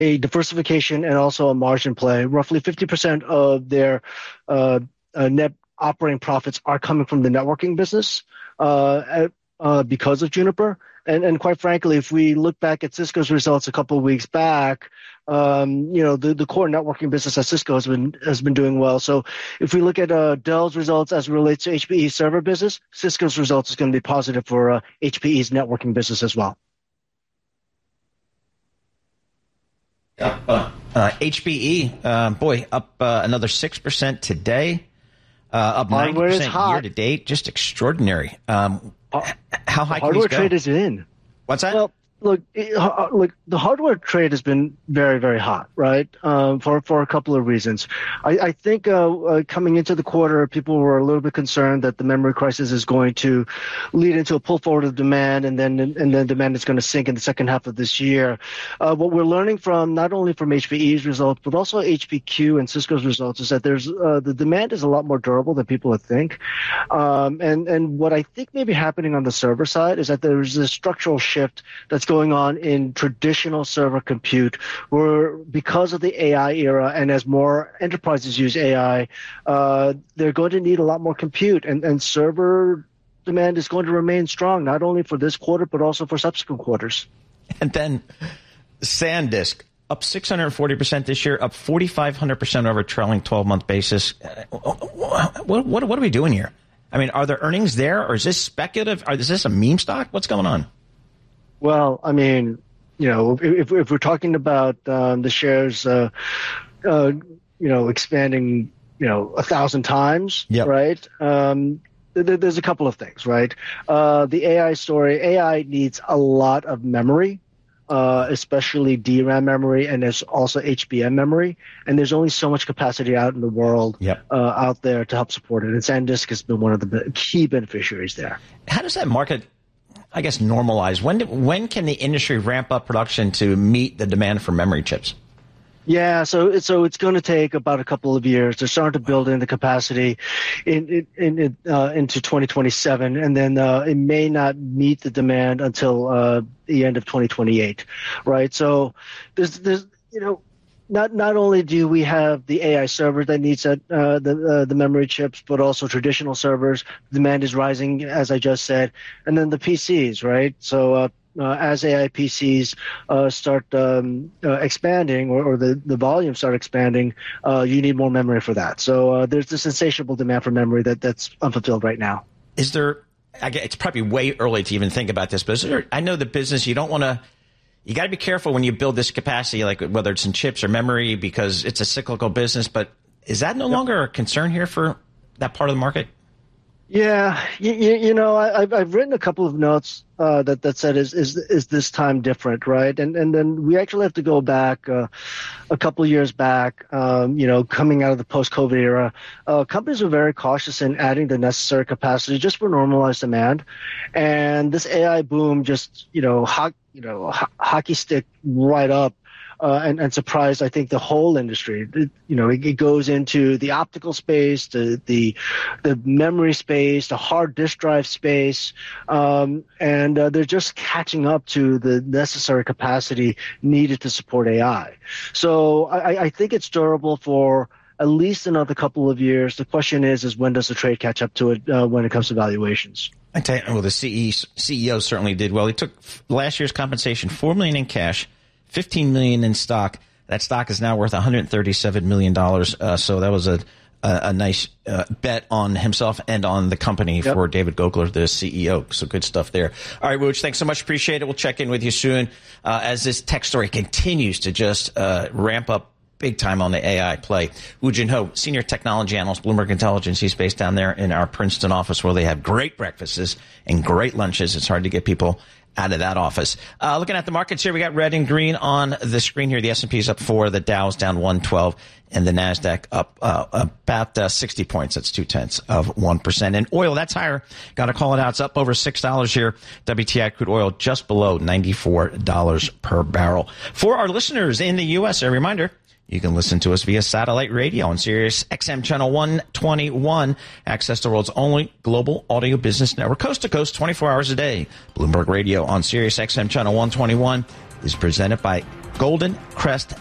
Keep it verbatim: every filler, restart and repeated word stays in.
a diversification and also a margin play. Roughly fifty percent of their uh, uh, net operating profits are coming from the networking business uh, at, uh, because of Juniper. And, and quite frankly, if we look back at Cisco's results a couple of weeks back, um, you know, the, the core networking business at Cisco has been has been doing well. So if we look at uh, Dell's results as it relates to H P E's server business, Cisco's results is going to be positive for uh, H P E's networking business as well. Up, uh, uh, H P E, uh, boy, up uh, another six percent today, uh, up ninety percent year to date. Just extraordinary. Um, how high can these go? Hardware trade is in. What's that? Well, look, it, uh, look, the hardware trade has been very, very hot, right? Um, for for a couple of reasons. I, I think uh, uh, coming into the quarter, people were a little bit concerned that the memory crisis is going to lead into a pull forward of demand, and then and then demand is going to sink in the second half of this year. Uh, what we're learning from not only from H P E's results, but also H P Q and Cisco's results is that there's uh, the demand is a lot more durable than people would think. Um, and and what I think may be happening on the server side is that there's a structural shift that's going on in traditional server compute, where because of the A I era and as more enterprises use A I, uh, they're going to need a lot more compute, and, and server demand is going to remain strong, not only for this quarter, but also for subsequent quarters. And then SanDisk, up six hundred forty percent this year, up forty-five hundred percent over a trailing twelve-month basis. What, what, what are we doing here? I mean, are there earnings there, or is this speculative? Or is this a meme stock? What's going on? Well, I mean, you know, if, if we're talking about um, the shares, uh, uh, you know, expanding, you know, a thousand times, yep. right? Um, th- there's a couple of things, right? Uh, the A I story, A I needs a lot of memory, uh, especially D RAM memory, and there's also H B M memory, and there's only so much capacity out in the world yep. uh, out there to help support it. And SanDisk has been one of the key beneficiaries there. How does that market, I guess, normalize? When do, when can the industry ramp up production to meet the demand for memory chips? Yeah, so so it's going to take about a couple of years. They're starting to build in the capacity in, in, in uh, into twenty twenty-seven, and then uh, it may not meet the demand until uh, the end of twenty twenty-eight, right? So there's there's you know. Not not only do we have the A I server that needs that, uh, the uh, the memory chips, but also traditional servers. Demand is rising, as I just said, and then the P Cs, right? So uh, uh, as A I P Cs uh, start um, uh, expanding, or, or the the volume start expanding, uh, you need more memory for that. So uh, there's this insatiable demand for memory that that's unfulfilled right now. Is there? I guess it's probably way early to even think about this, but is there, I know the business. You don't want to. You got to be careful when you build this capacity, like whether it's in chips or memory, because it's a cyclical business. But is that no yep. longer a concern here for that part of the market? Yeah, you, you know, I, I've I've written a couple of notes uh, that that said, is is is this time different, right? And and then we actually have to go back uh, a couple of years back. Um, you know, coming out of the post-COVID era, uh, companies were very cautious in adding the necessary capacity just for normalized demand, and this A I boom just you know ho- you know ho- hockey stick right up. Uh, and, and surprised, I think, the whole industry. It, you know, it, it goes into the optical space, the the, the memory space, the hard disk drive space, um, and uh, they're just catching up to the necessary capacity needed to support A I. So I, I think it's durable for at least another couple of years. The question is, is when does the trade catch up to it uh, when it comes to valuations? I tell you, well, the C E O certainly did well. He took last year's compensation, four million dollars in cash, fifteen million dollars in stock. That stock is now worth one hundred thirty-seven million dollars. Uh, so that was a a, a nice uh, bet on himself and on the company yep. for David Gokler, the C E O. So good stuff there. All right, Wooch, thanks so much. Appreciate it. We'll check in with you soon uh, as this tech story continues to just uh, ramp up big time on the A I play. Woo Jin Ho, Senior Technology Analyst, Bloomberg Intelligence. He's based down there in our Princeton office where they have great breakfasts and great lunches. It's hard to get people out of that office. Uh, looking at the markets here, we got red and green on the screen here. The S and P is up four, the Dow's down one twelve, and the NASDAQ up uh, about uh, sixty points. That's two-tenths of one percent. And oil, that's higher. Got to call it out. It's up over six dollars here. W T I crude oil just below ninety-four dollars per barrel. For our listeners in the U S, a reminder, you can listen to us via satellite radio on Sirius X M channel one twenty-one. Access the world's only global audio business network, coast to coast, twenty-four hours a day. Bloomberg Radio on Sirius X M channel one twenty-one is presented by golden crest